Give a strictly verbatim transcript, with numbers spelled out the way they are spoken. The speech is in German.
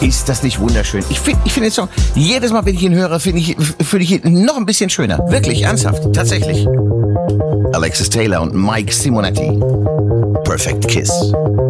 Ist das nicht wunderschön? Ich finde ich find den Song, jedes Mal, wenn ich ihn höre, finde ich, finde ich ihn noch ein bisschen schöner. Wirklich, ernsthaft, tatsächlich. Alexis Taylor und Mike Simonetti. Perfect Kiss.